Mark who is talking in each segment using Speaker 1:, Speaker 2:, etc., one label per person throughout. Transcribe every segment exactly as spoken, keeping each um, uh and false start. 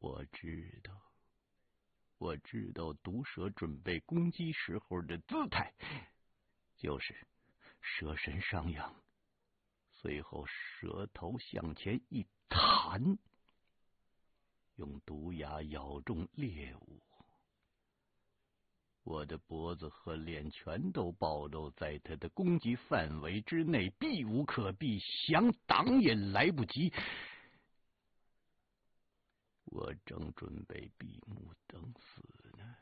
Speaker 1: 我知道，我知道毒蛇准备攻击时候的姿态，就是蛇身上扬，随后蛇头向前一弹，用毒牙咬中猎物。我的脖子和脸全都暴露在他的攻击范围之内，避无可避，想挡也来不及。我正准备闭目等死呢，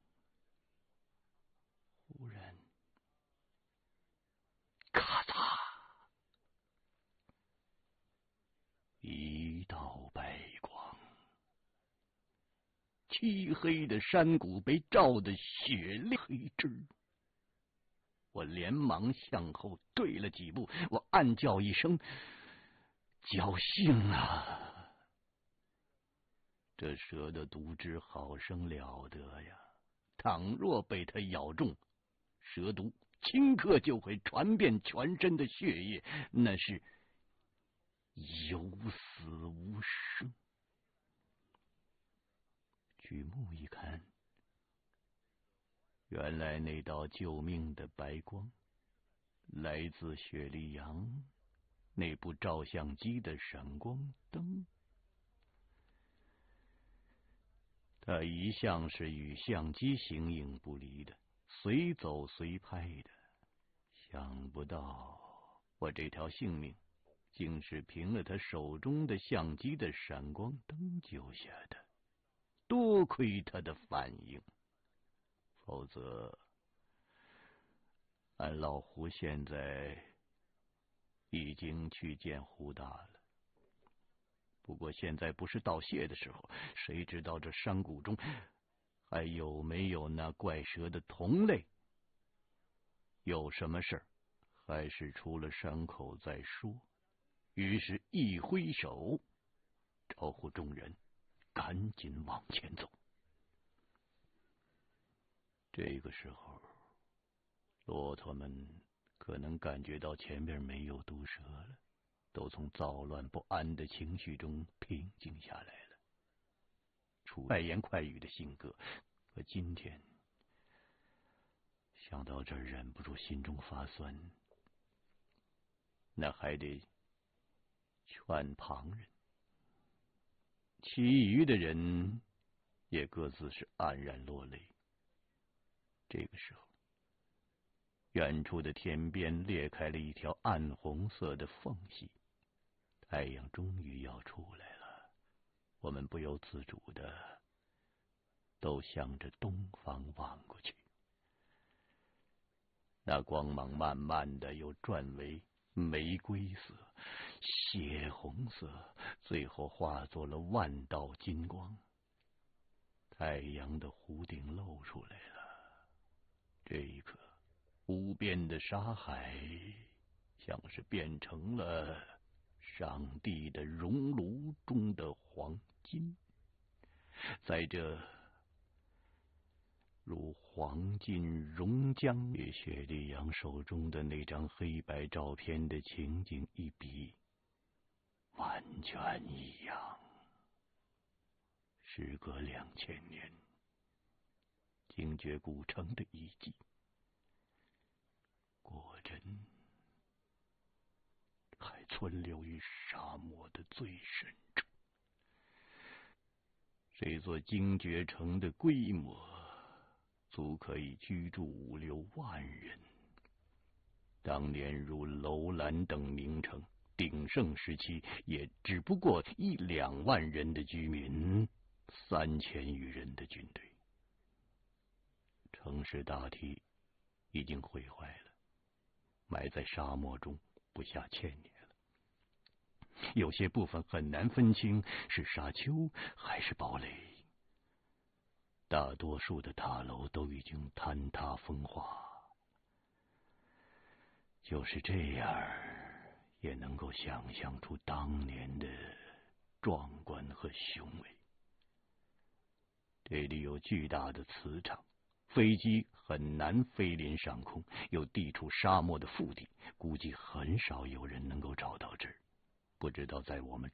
Speaker 1: 忽然，咔嚓，一道白光，漆黑的山谷被照得血亮黑枝。我连忙向后退了几步，我暗叫一声：侥幸啊！这蛇的毒汁好生了得呀！倘若被它咬中，蛇毒顷刻就会传遍全身的血液，那是有死无生。举目一看，原来那道救命的白光来自雪莉杨那部照相机的闪光灯。他一向是与相机形影不离的，随走随拍的。想不到我这条性命竟是凭了他手中的相机的闪光灯救下的，多亏他的反应，否则俺老胡现在已经去见胡大了。不过现在不是道谢的时候，谁知道这山谷中还有没有那怪蛇的同类？有什么事儿，还是出了山口再说。于是一挥手，招呼众人赶紧往前走。这个时候，骆驼们可能感觉到前面没有毒蛇了，都从躁乱不安的情绪中平静下来了。出快言快语的性格，可今天想到这儿，忍不住心中发酸。那还得劝旁人，其余的人也各自是黯然落泪。这个时候，远处的天边裂开了一条暗红色的缝隙，太阳终于要出来了。我们不由自主的都向着东方望过去。那光芒慢慢的又转为玫瑰色、血红色，最后化作了万道金光。太阳的弧顶露出来了，这一刻，无边的沙海像是变成了上帝的熔炉中的黄金，在这如黄金熔浆与雪莉杨手中的那张黑白照片的情景一比，完全一样。时隔两千年，精绝古城的遗迹，果真还存留于沙漠的最深处。这座精绝城的规模足可以居住五六万人。当年如楼兰等名城鼎盛时期，也只不过一两万人的居民，三千余人的军队。城市大体已经毁坏了，埋在沙漠中不下千年了。有些部分很难分清是沙丘还是堡垒。大多数的塔楼都已经坍塌风化，就是这样，也能够想象出当年的壮观和雄伟。这里有巨大的磁场，飞机很难飞临上空，有地处沙漠的腹地，估计很少有人能够找到这儿。不知道在我们